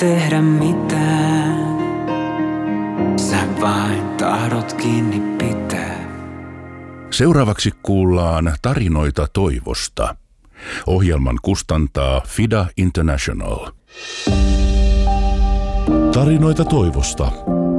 tehdä mitään. Sä vain tahdot kiinni pitää. Seuraavaksi kuullaan tarinoita toivosta. Ohjelman kustantaa FIDA International. Tarinoita toivosta.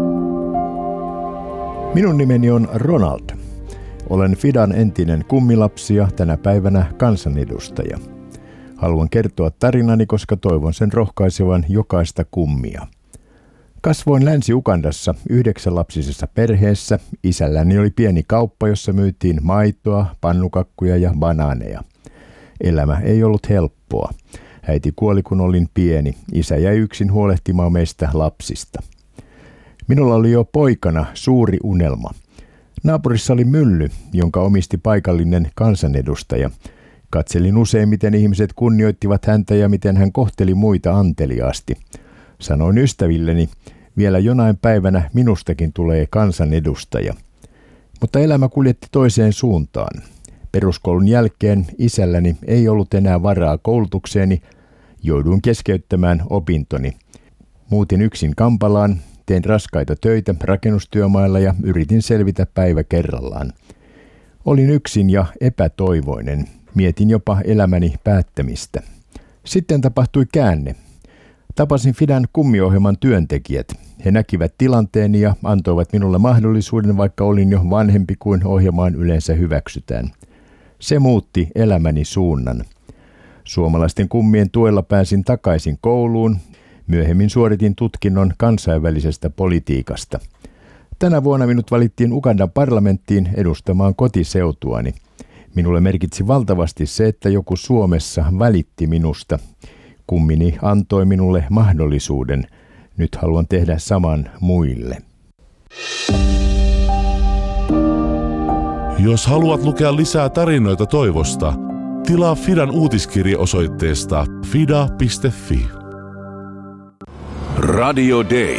Minun nimeni on Ronald. Olen FIDAn entinen kummilapsi ja tänä päivänä kansanedustaja. Haluan kertoa tarinani, koska toivon sen rohkaisevan jokaista kummia. Kasvoin Länsi-Ugandassa 9-lapsisessa perheessä. Isälläni oli pieni kauppa, jossa myytiin maitoa, pannukakkuja ja banaaneja. Elämä ei ollut helppoa. Äiti kuoli, kun olin pieni. Isä jäi yksin huolehtimaan meistä lapsista. Minulla oli jo poikana suuri unelma. Naapurissa oli mylly, jonka omisti paikallinen kansanedustaja. Katselin usein, miten ihmiset kunnioittivat häntä ja miten hän kohteli muita anteliaasti. Sanoin ystävilleni, vielä jonain päivänä minustakin tulee kansanedustaja. Mutta elämä kuljetti toiseen suuntaan. Peruskoulun jälkeen isälläni ei ollut enää varaa koulutukseeni. Jouduin keskeyttämään opintoni. Muutin yksin Kampalaan, tein raskaita töitä rakennustyömailla ja yritin selvitä päivä kerrallaan. Olin yksin ja epätoivoinen. Mietin jopa elämäni päättämistä. Sitten tapahtui käänne. Tapasin FIDAn kummiohjelman työntekijät. He näkivät tilanteeni ja antoivat minulle mahdollisuuden, vaikka olin jo vanhempi kuin ohjelmaan yleensä hyväksytään. Se muutti elämäni suunnan. Suomalaisten kummien tuella pääsin takaisin kouluun. Myöhemmin suoritin tutkinnon kansainvälisestä politiikasta. Tänä vuonna minut valittiin Ugandan parlamenttiin edustamaan kotiseutuani. Minulle merkitsi valtavasti se, että joku Suomessa välitti minusta. Kummini antoi minulle mahdollisuuden. Nyt haluan tehdä saman muille. Jos haluat lukea lisää tarinoita toivosta, tilaa FIDAn uutiskirje osoitteesta fida.fi. Radio Day.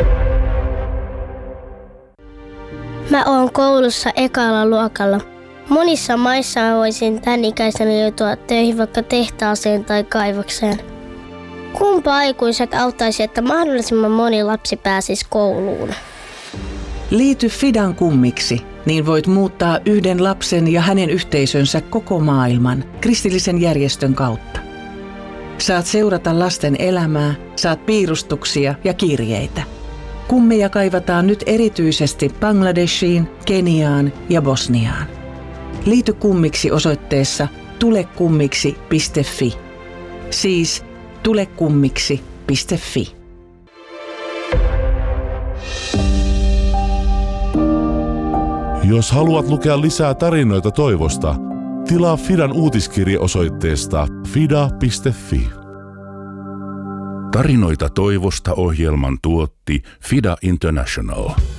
Mä oon koulussa ekalla luokalla. Monissa maissa mä voisin tän ikäisenä joutua töihin vaikka tehtaaseen tai kaivokseen. Kumpa aikuiset auttaisi, että mahdollisimman moni lapsi pääsisi kouluun? Liity FIDAn kummiksi, niin voit muuttaa yhden lapsen ja hänen yhteisönsä koko maailman kristillisen järjestön kautta. Saat seurata lasten elämää, saat piirustuksia ja kirjeitä. Kummeja kaivataan nyt erityisesti Bangladeshiin, Keniaan ja Bosniaan. Liity kummiksi osoitteessa tulekummiksi.fi. Siis tulekummiksi.fi. Jos haluat lukea lisää tarinoita toivosta, tilaa FIDAn uutiskirje osoitteesta fida.fi. Tarinoita toivosta ohjelman tuotti FIDA International.